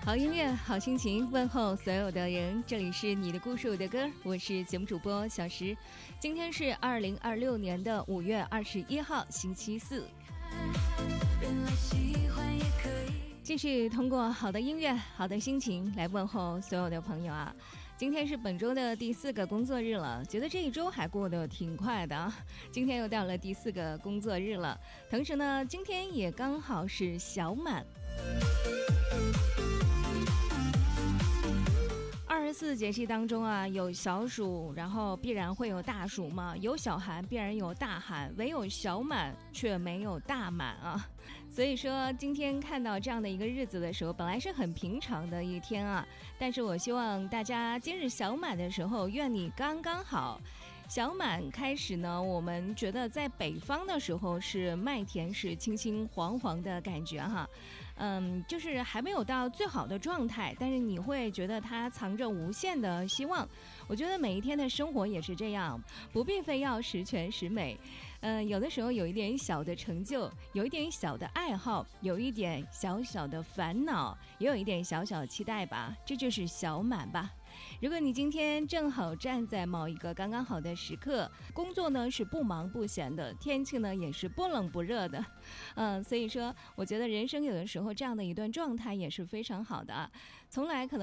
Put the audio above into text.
好音乐，好心情，问候所有的人。这里是你的故事我的歌，我是节目主播小石。今天是2026年的5月21号，星期四。继续通过好的音乐、好的心情来问候所有的朋友啊。今天是本周的第4个工作日了，觉得这一周还过得挺快的啊。今天又到了第4个工作日了，同时呢，今天也刚好是小满。24节气当中啊，有小暑，然后必然会有大暑嘛；有小寒，必然有大寒，唯有小满却没有大满啊。所以说，今天看到这样的一个日子的时候，本来是很平常的一天啊，但是我希望大家今日小满的时候，愿你刚刚好。小满开始呢，我们觉得在北方的时候是麦田是青青黄黄的感觉哈，就是还没有到最好的状态，但是你会觉得它藏着无限的希望。我觉得每一天的生活也是这样，不必非要十全十美，有的时候有一点小的成就，有一点小的爱好，有一点小小的烦恼，也有一点小小的期待吧，这就是小满吧。如果你今天正好站在某一个刚刚好的时刻，工作呢是不忙不闲的，天气呢也是不冷不热的，所以说我觉得人生有的时候这样的一段状态也是非常好的啊。从来可能